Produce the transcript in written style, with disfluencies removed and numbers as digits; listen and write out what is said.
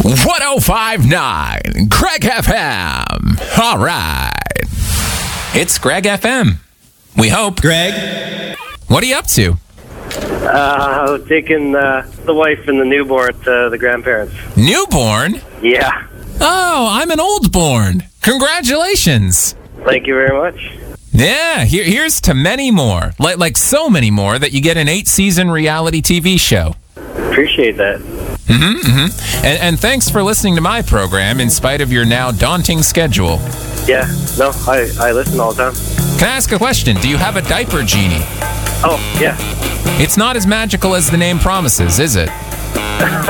1059 Greg FM. All right. It's Greg FM. We hope. Greg? What are you up to? Taking the wife and the newborn to the grandparents. Newborn? Yeah. Oh, I'm an oldborn. Congratulations. Thank you very much. Yeah, here's to many more. Like so many more that you get an 8-season reality TV show. Appreciate that. And thanks for listening to my program in spite of your now daunting schedule. Yeah. No, I listen all the time. Can I ask a question? Do you have a diaper genie? Oh, yeah. It's not as magical as the name promises, is it?